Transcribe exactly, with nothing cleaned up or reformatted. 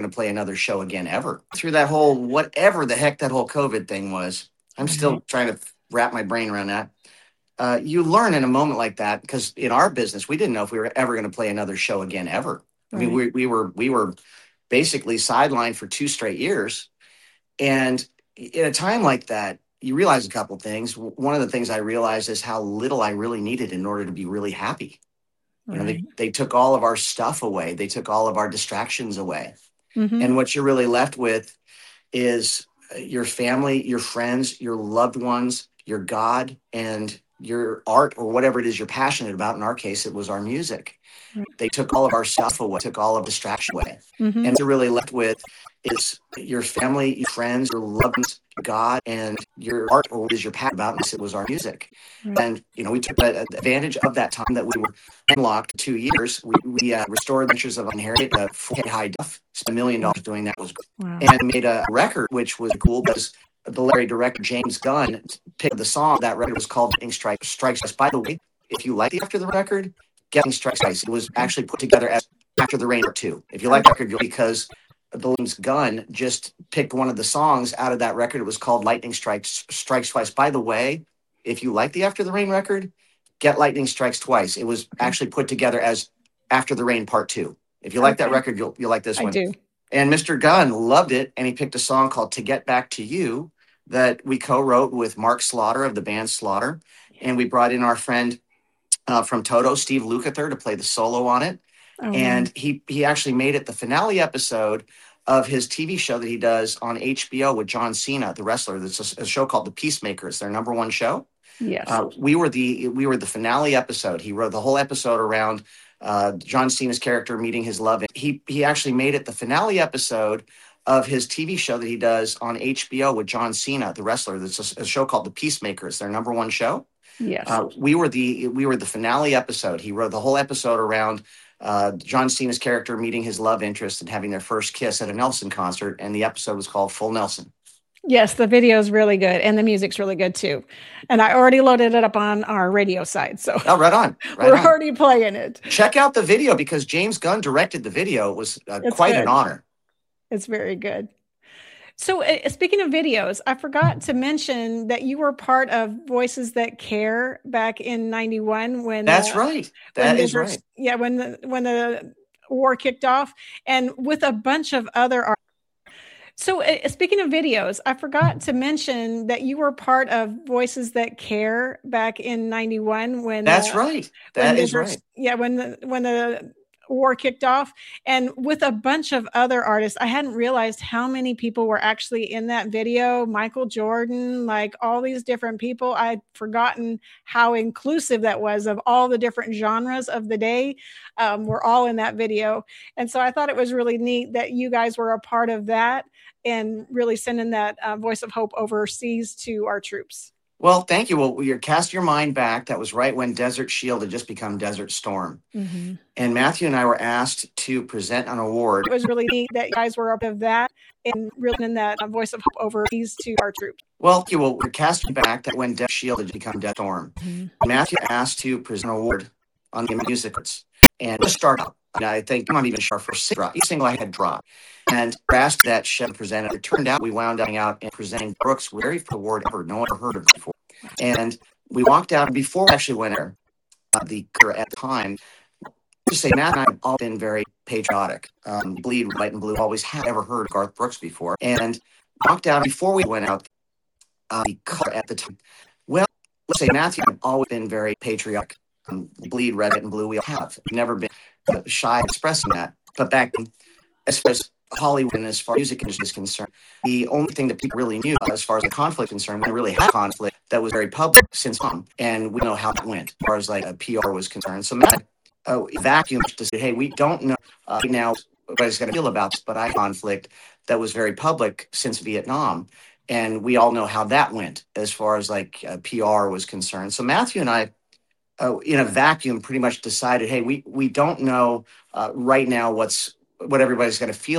going to play another show again ever. Through that whole, whatever the heck that whole COVID thing was, I'm still trying to wrap my brain around that. Uh, you learn in a moment like that, because in our business, we didn't know if we were ever going to play another show again ever. I mean, we, we were we were basically sidelined for two straight years. And in a time like that, you realize a couple things. One of the things I realized is how little I really needed in order to be really happy. You know, they, they took all of our stuff away. They took all of our distractions away. Mm-hmm. And what you're really left with is your family, your friends, your loved ones, your God, and your art, or whatever it is you're passionate about. In our case, it was our music. Right. They took all of our stuff away, took all of distraction away. Mm-hmm. And what you're really left with is your family, your friends, your loved ones, God, and your art, or what is your passion about. And it was our music. Right. And, you know, we took advantage of that time that we were unlocked two years. We, we uh, restored Adventures of Inherited, uh, four K high def, spent a million dollars doing that. Was wow. And made a record, which was cool because the legendary director James Gunn picked the song. That record was called Lightning Strike Strikes Us. By the way, if you like the After the record, Getting Strikes Twice. It was actually put together as After the Rain Part Two. If you like the record, because the James Gunn just picked one of the songs out of that record. It was called Lightning Strikes Strikes Twice. By the way, if you like the After the Rain record, get Lightning Strikes Twice. It was actually put together as After the Rain Part Two. If you like okay. that record, you'll you'll like this I one. I do. And Mister Gunn loved it, and he picked a song called To Get Back to You that we co-wrote with Mark Slaughter of the band Slaughter. And we brought in our friend uh, from Toto, Steve Lukather, to play the solo on it. Oh, and he he actually made it the finale episode of his T V show that he does on H B O with John Cena, the wrestler. There's a, a show called The Peacemakers, their number one show. Yes. Uh, we were the we were the finale episode. He wrote the whole episode around uh, John Cena's character meeting his love. He he actually made it the finale episode of his T V show that he does on H B O with John Cena, the wrestler. There's a, a show called The Peacemakers, their number one show. Yes. Uh, we were the we were the finale episode. He wrote the whole episode around uh, John Cena's character meeting his love interest and having their first kiss at a Nelson concert, and the episode was called Full Nelson. Yes, the video is really good, and the music's really good too. And I already loaded it up on our radio site, so oh, right on. Right we're on. already playing it. Check out the video, because James Gunn directed the video. It was uh, quite good. an honor. It's very good. So uh, speaking of videos, I forgot to mention that you were part of Voices That Care back in ninety-one when That's uh, right. That is right. Yeah, when the when the war kicked off, and with a bunch of other artists. So uh, speaking of videos, I forgot to mention that you were part of Voices That Care back in ninety-one when That's uh, right. That is right. Yeah, when the when the war kicked off, and with a bunch of other artists. I hadn't realized how many people were actually in that video. Michael Jordan, like all these different people. I'd forgotten how inclusive that was of all the different genres of the day. Um, were all in that video. And so I thought it was really neat that you guys were a part of that and really sending that uh, voice of hope overseas to our troops. Well, thank you. Well, you cast your mind back. That was right when Desert Shield had just become Desert Storm. Mm-hmm. And Matthew and I were asked to present an award. It was really neat that you guys were up of that and really in that uh, voice of hope overseas to our troops. Well, thank you. Well, we cast your back that when Desert Shield had become Desert Storm. Mm-hmm. Matthew asked to present an award on the music arts. And just start up. And I think I'm not even sure for each single I had dropped. And asked that Chef presented. It turned out we wound up out and presenting Brooks' very award ever. No one ever heard of it before. And we walked out before we actually went there. Uh, the at the time, to say Matt and I have all been very patriotic. Um, Bleed White and Blue always had ever heard of Garth Brooks before. And walked out before we went out. Uh, the at the time, well, let's say Matthew and I have always been very patriotic. Um, bleed red and blue. We have We've never been uh, shy expressing that. But back as far as Hollywood and as far as music industry is concerned, the only thing that people really knew as far as the conflict is concerned, we really had conflict that was very public since on, and we know how that went as far as like a P R was concerned. So Matt uh, vacuumed to say, hey, we don't know uh, right now what he's going to feel about this, but I had conflict that was very public since Vietnam. And we all know how that went as far as like uh, P R was concerned. So Matthew and I, Uh, in a vacuum, pretty much decided, hey, we we don't know uh, right now what's what everybody's going to feel